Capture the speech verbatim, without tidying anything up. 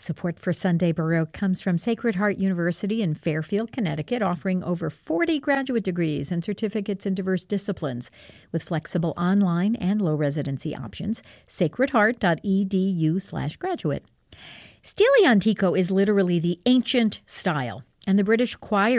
Support for Sunday Baroque comes from Sacred Heart University in Fairfield, Connecticut, offering over forty graduate degrees and certificates in diverse disciplines with flexible online and low residency options. sacredheart.edu slash graduate. Stile Antico is literally the ancient style, and the British Choir